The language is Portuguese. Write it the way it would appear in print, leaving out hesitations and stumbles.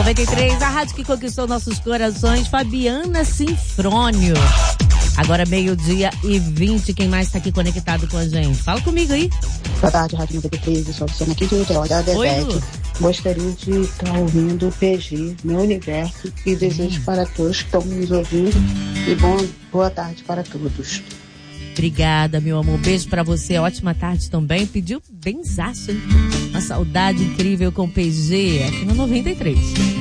93, a rádio que conquistou nossos corações, Fabiana Sinfrônio. Agora 12h20, quem mais está aqui conectado com a gente? Fala comigo aí. Boa tarde, Rádio 93, eu sou a Luciana aqui de Niterói, da Devete. Gostaria de estar ouvindo o PG, Meu Universo, e desejo para todos que estão nos ouvindo e boa tarde para todos. Obrigada, meu amor. Beijo pra você. Ótima tarde também. Pediu benzaço, hein? Uma saudade incrível com PG aqui no 93.